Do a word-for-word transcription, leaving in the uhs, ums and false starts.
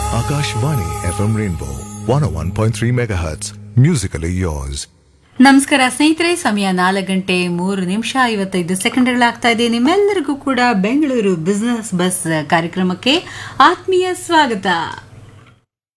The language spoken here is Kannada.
Akashvani F M Rainbow one ಓ one point three megahertz. Musically yours. ನಮಸ್ಕಾರ ಸ್ನೇಹಿತರೆ, ಸಮಯ ನಾಲ್ಕು ಗಂಟೆ ಮೂರು ನಿಮಿಷ ಐವತ್ತೈದು ಸೆಕೆಂಡ್ಗಳಾಗ್ತಾ ಇದೆ. ನಿಮ್ಮೆಲ್ಲರಿಗೂ ಕೂಡ ಬೆಂಗಳೂರು ಬಿಸಿನೆಸ್ ಬಸ್ ಕಾರ್ಯಕ್ರಮಕ್ಕೆ ಆತ್ಮೀಯ ಸ್ವಾಗತ.